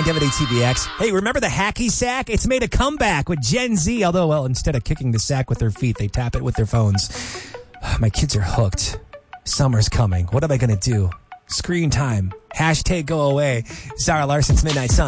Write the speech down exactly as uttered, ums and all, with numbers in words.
W D T V X. Hey, remember the hacky sack? It's made a comeback with Gen Z, although, well, instead of kicking the sack with their feet, they tap it with their phones. My kids are hooked. Summer's coming. What am I going to do? Screen time. Hashtag go away. Zara Larson's Midnight Sun.